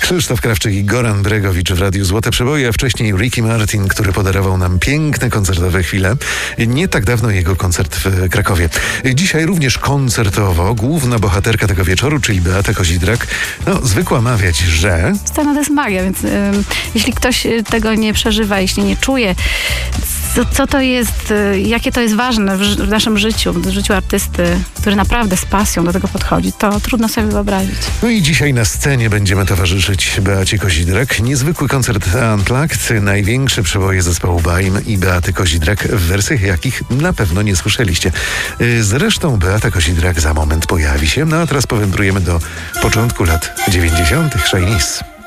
Krzysztof Krawczyk i Goran Bregowicz w Radiu Złote Przeboje, a wcześniej Ricky Martin, który podarował nam piękne koncertowe chwile. Nie tak dawno jego koncert w Krakowie. Dzisiaj również koncertowo główna bohaterka tego wieczoru, czyli Beata Kozidrak, zwykła mawiać, że... Scena to jest magia, więc jeśli ktoś tego nie przeżywa, jeśli nie czuje, co to jest, jakie to jest ważne w naszym życiu, w życiu artysty, który naprawdę z pasją do tego podchodzi, to trudno sobie wyobrazić. No i dzisiaj na scenie będziemy towarzyszyć Beacie Kozidrak. Niezwykły koncert Unplugged, największe przeboje zespołu Baim i Beaty Kozidrak w wersjach, jakich na pewno nie słyszeliście. Zresztą Beata Kozidrak za moment pojawi się, a teraz powędrujemy do początku lat 90. Shainis.